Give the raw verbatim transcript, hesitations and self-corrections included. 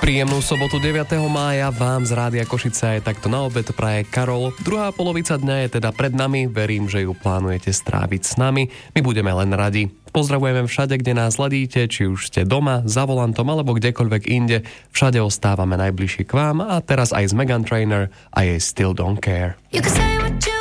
Príjemnú sobotu deviateho mája vám z Rádia Košice je takto na obed praje Karol. Druhá polovica dňa je teda pred nami, verím, že ju plánujete stráviť s nami. My budeme len radi. Pozdravujeme všade, kde nás hľadíte, či už ste doma, za volantom alebo kdekoľvek inde. Všade ostávame najbližšie k vám a teraz aj z Meghan Trainor a jej Still Don't Care. You can say what you